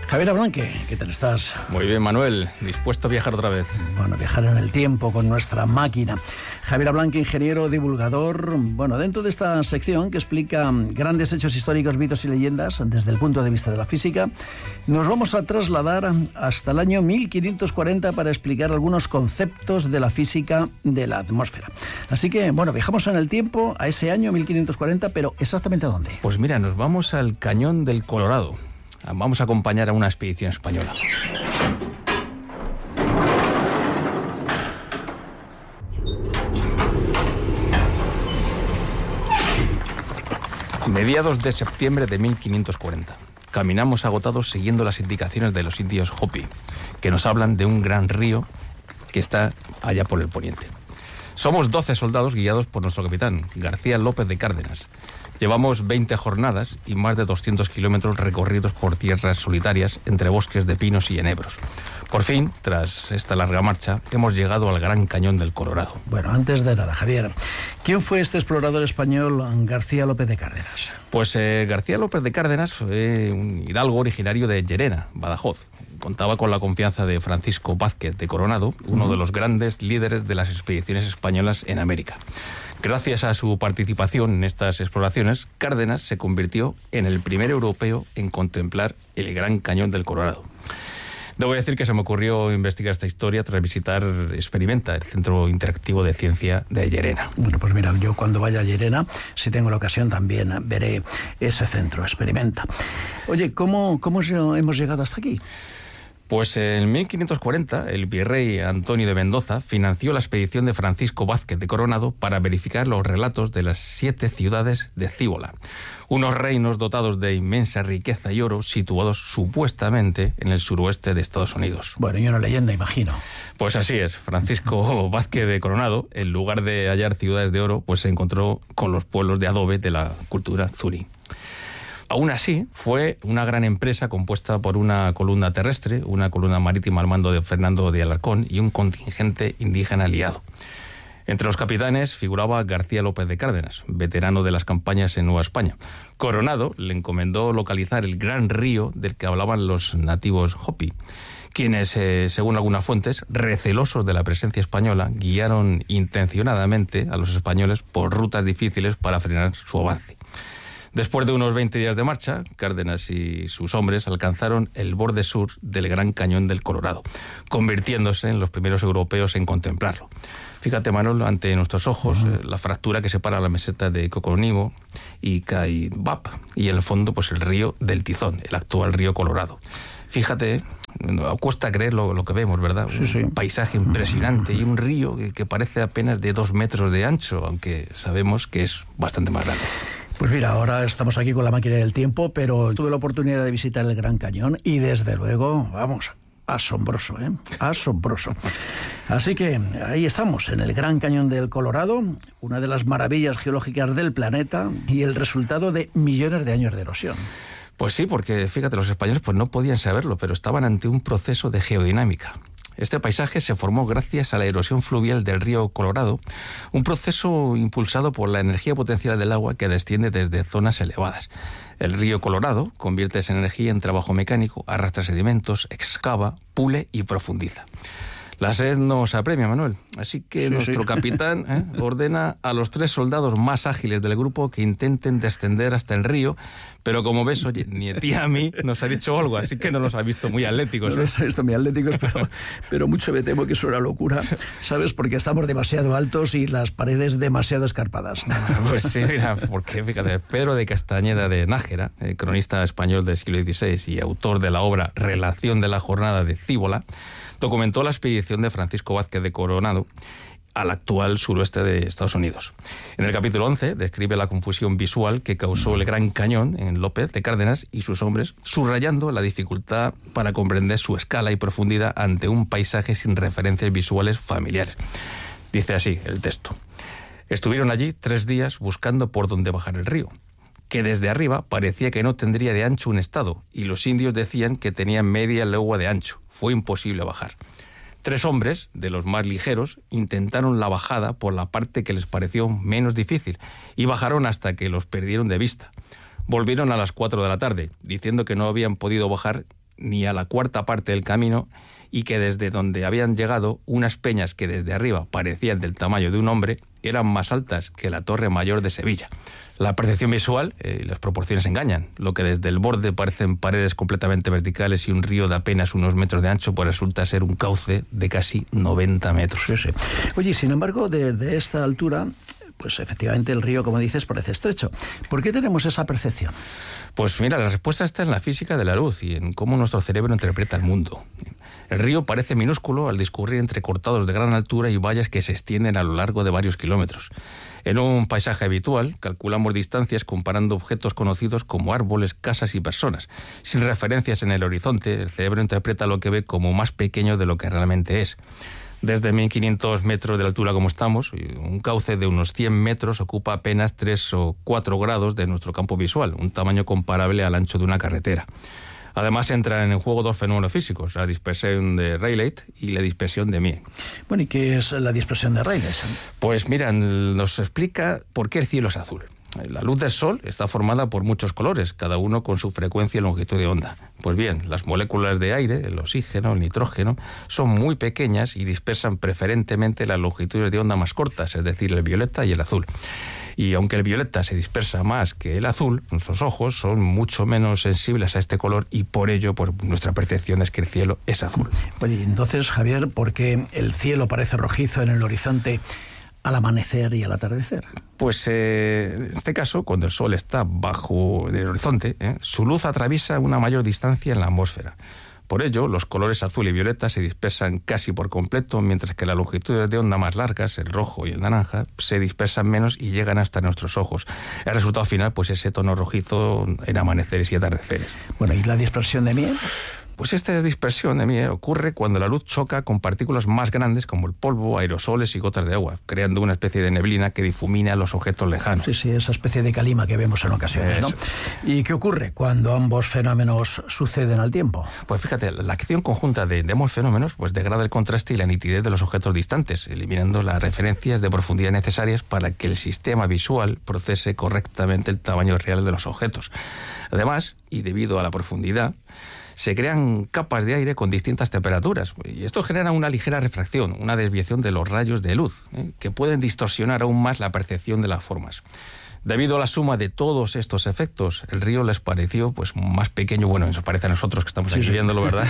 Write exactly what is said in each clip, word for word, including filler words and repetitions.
Javier Ablanque, ¿qué tal estás? Muy bien, Manuel, dispuesto a viajar otra vez. Bueno, viajar en el tiempo con nuestra máquina. Javier Ablanque, ingeniero, divulgador, bueno, dentro de esta sección que explica grandes hechos históricos, mitos y leyendas desde el punto de vista de la física, nos vamos a trasladar hasta el año mil quinientos cuarenta para explicar algunos conceptos de la física de la atmósfera. Así que, bueno, viajamos en el tiempo a ese año mil quinientos cuarenta, pero ¿exactamente a dónde? Pues mira, nos vamos al Cañón del Colorado. Vamos a acompañar a una expedición española. Mediados de septiembre de mil quinientos cuarenta. Caminamos agotados siguiendo las indicaciones de los indios Hopi, que nos hablan de un gran río que está allá por el poniente. Somos doce soldados guiados por nuestro capitán, García López de Cárdenas. Llevamos veinte jornadas y más de doscientos kilómetros recorridos por tierras solitarias entre bosques de pinos y enebros. Por fin, tras esta larga marcha, hemos llegado al Gran Cañón del Colorado. Bueno, antes de nada, Javier, ¿quién fue este explorador español García López de Cárdenas? Pues eh, García López de Cárdenas fue un hidalgo originario de Llerena, Badajoz. Contaba con la confianza de Francisco Vázquez de Coronado, uno uh-huh. de los grandes líderes de las expediciones españolas en América. Gracias a su participación en estas exploraciones, Cárdenas se convirtió en el primer europeo en contemplar el Gran Cañón del Colorado. Debo decir que se me ocurrió investigar esta historia tras visitar Experimenta, el Centro Interactivo de Ciencia de Llerena. Bueno, pues mira, yo cuando vaya a Llerena, si tengo la ocasión, también veré ese centro, Experimenta. Oye, ¿cómo, cómo hemos llegado hasta aquí? Pues en mil quinientos cuarenta, el virrey Antonio de Mendoza financió la expedición de Francisco Vázquez de Coronado para verificar los relatos de las siete ciudades de Cíbola, unos reinos dotados de inmensa riqueza y oro situados supuestamente en el suroeste de Estados Unidos. Bueno, y una leyenda, imagino. Pues así es, Francisco Vázquez de Coronado, en lugar de hallar ciudades de oro, pues se encontró con los pueblos de adobe de la cultura zurí. Aún así, fue una gran empresa compuesta por una columna terrestre, una columna marítima al mando de Fernando de Alarcón y un contingente indígena aliado. Entre los capitanes figuraba García López de Cárdenas, veterano de las campañas en Nueva España. Coronado le encomendó localizar el gran río del que hablaban los nativos Hopi, quienes, eh, según algunas fuentes, recelosos de la presencia española, guiaron intencionadamente a los españoles por rutas difíciles para frenar su avance. Después de unos veinte días de marcha, Cárdenas y sus hombres alcanzaron el borde sur del Gran Cañón del Colorado, convirtiéndose en los primeros europeos en contemplarlo. Fíjate, Manuel, ante nuestros ojos, uh-huh. eh, la fractura que separa la meseta de Coconibo y Caibap, y en el fondo, pues el río del Tizón, el actual río Colorado. Fíjate, no, cuesta creer lo, lo que vemos, ¿verdad? Sí, sí. Un paisaje impresionante y un río que, que parece apenas de dos metros de ancho, aunque sabemos que es bastante más grande. Pues mira, ahora estamos aquí con la máquina del tiempo, pero tuve la oportunidad de visitar el Gran Cañón y desde luego, vamos, asombroso, ¿eh? Asombroso. Así que ahí estamos, en el Gran Cañón del Colorado, una de las maravillas geológicas del planeta y el resultado de millones de años de erosión. Pues sí, porque fíjate, los españoles pues no podían saberlo, pero estaban ante un proceso de geodinámica. Este paisaje se formó gracias a la erosión fluvial del río Colorado, un proceso impulsado por la energía potencial del agua que desciende desde zonas elevadas. El río Colorado convierte esa energía en trabajo mecánico, arrastra sedimentos, excava, pule y profundiza. La sed nos apremia, Manuel, así que sí, nuestro sí. capitán ¿eh? ordena a los tres soldados más ágiles del grupo que intenten descender hasta el río, pero como ves, oye, ni a ti a mí nos ha dicho algo, así que no nos ha visto muy atléticos. No ¿eh? nos ha visto muy atléticos, pero, pero mucho me temo que es una locura, ¿sabes? Porque estamos demasiado altos y las paredes demasiado escarpadas. Pues sí, mira, porque fíjate, Pedro de Castañeda de Nájera, eh, cronista español del siglo dieciséis y autor de la obra Relación de la Jornada de Cíbola, documentó la expedición de Francisco Vázquez de Coronado al actual suroeste de Estados Unidos. En el capítulo once describe la confusión visual que causó el Gran Cañón en López de Cárdenas y sus hombres, subrayando la dificultad para comprender su escala y profundidad ante un paisaje sin referencias visuales familiares. Dice así el texto: estuvieron allí tres días buscando por dónde bajar el río, que desde arriba parecía que no tendría de ancho un estado, y los indios decían que tenía media legua de ancho. Fue imposible bajar. Tres hombres, de los más ligeros, intentaron la bajada por la parte que les pareció menos difícil y bajaron hasta que los perdieron de vista. Volvieron a las cuatro de la tarde, diciendo que no habían podido bajar ni a la cuarta parte del camino y que desde donde habían llegado unas peñas que desde arriba parecían del tamaño de un hombre eran más altas que la Torre Mayor de Sevilla. La percepción visual y eh, las proporciones engañan. Lo que desde el borde parecen paredes completamente verticales y un río de apenas unos metros de ancho, pues resulta ser un cauce de casi noventa metros. Sí, sí. Oye, sin embargo, desde esta altura, pues efectivamente el río, como dices, parece estrecho. ¿Por qué tenemos esa percepción? Pues mira, la respuesta está en la física de la luz y en cómo nuestro cerebro interpreta el mundo. El río parece minúsculo al discurrir entre cortados de gran altura y vallas que se extienden a lo largo de varios kilómetros. En un paisaje habitual, calculamos distancias comparando objetos conocidos como árboles, casas y personas. Sin referencias en el horizonte, el cerebro interpreta lo que ve como más pequeño de lo que realmente es. Desde mil quinientos metros de altura como estamos, un cauce de unos cien metros ocupa apenas tres o cuatro grados de nuestro campo visual, un tamaño comparable al ancho de una carretera. Además entran en juego dos fenómenos físicos, la dispersión de Rayleigh y la dispersión de Mie. Bueno, ¿y qué es la dispersión de Rayleigh? Pues mira, nos explica por qué el cielo es azul. La luz del Sol está formada por muchos colores, cada uno con su frecuencia y longitud de onda. Pues bien, las moléculas de aire, el oxígeno, el nitrógeno, son muy pequeñas y dispersan preferentemente las longitudes de onda más cortas, es decir, el violeta y el azul. Y aunque el violeta se dispersa más que el azul, nuestros ojos son mucho menos sensibles a este color y por ello pues, nuestra percepción es que el cielo es azul. Oye, entonces, Javier, ¿por qué el cielo parece rojizo en el horizonte al amanecer y al atardecer? Pues eh, en este caso, cuando el Sol está bajo el horizonte, ¿eh? su luz atraviesa una mayor distancia en la atmósfera. Por ello, los colores azul y violeta se dispersan casi por completo, mientras que las longitudes de onda más largas, el rojo y el naranja, se dispersan menos y llegan hasta nuestros ojos. El resultado final, pues ese tono rojizo en amaneceres y atardeceres. Bueno, ¿y la dispersión de Mie? Pues esta dispersión de Mie ocurre cuando la luz choca con partículas más grandes como el polvo, aerosoles y gotas de agua, creando una especie de neblina que difumina los objetos lejanos. Sí, sí, esa especie de calima que vemos en ocasiones, ¿no? Eso. ¿Y qué ocurre cuando ambos fenómenos suceden al tiempo? Pues fíjate, la acción conjunta de, de ambos fenómenos pues degrada el contraste y la nitidez de los objetos distantes, eliminando las referencias de profundidad necesarias para que el sistema visual procese correctamente el tamaño real de los objetos. Además, y debido a la profundidad, se crean capas de aire con distintas temperaturas y esto genera una ligera refracción, una desviación de los rayos de luz, ¿eh? que pueden distorsionar aún más la percepción de las formas. Debido a la suma de todos estos efectos, el río les pareció pues más pequeño, bueno, eso parece a nosotros que estamos sí, aquí sí. viéndolo, ¿verdad?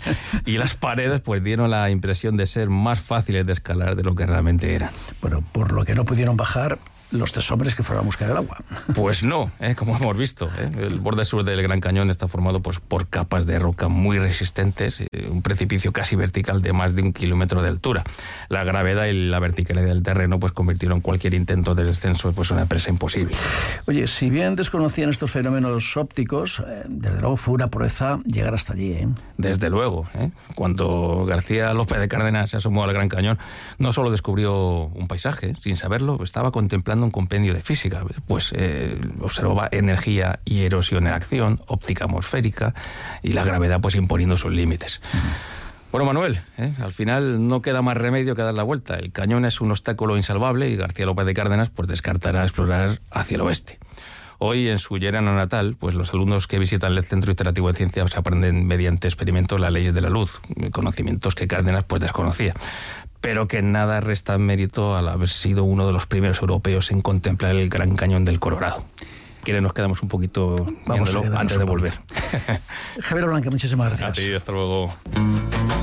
Y las paredes pues dieron la impresión de ser más fáciles de escalar de lo que realmente eran. Bueno, por lo que no pudieron bajar los tres hombres que fueron a buscar el agua. Pues no, ¿eh? como hemos visto. ¿eh? El borde sur del Gran Cañón está formado pues, por capas de roca muy resistentes, eh, un precipicio casi vertical de más de un kilómetro de altura. La gravedad y la verticalidad del terreno pues, convirtieron cualquier intento de descenso pues, en una presa imposible. Oye, si bien desconocían estos fenómenos ópticos, eh, desde luego fue una proeza llegar hasta allí, ¿eh? Desde luego. ¿eh? Cuando García López de Cárdenas se asomó al Gran Cañón, no solo descubrió un paisaje, sin saberlo, estaba contemplando un compendio de física, pues eh, observaba energía y erosión en acción, óptica atmosférica y la gravedad pues imponiendo sus límites. Uh-huh. Bueno, Manuel, ¿eh? al final no queda más remedio que dar la vuelta. El cañón es un obstáculo insalvable y García López de Cárdenas pues descartará explorar hacia el oeste. Hoy, en su Llerena natal, pues los alumnos que visitan el Centro Interactivo de Ciencias aprenden mediante experimentos las leyes de la luz, conocimientos que Cárdenas pues desconocía, pero que nada resta mérito al haber sido uno de los primeros europeos en contemplar el Gran Cañón del Colorado. ¿Quiere nos quedamos un poquito viéndolo antes de volver? Javier Blanca, muchísimas gracias. A ti, hasta luego.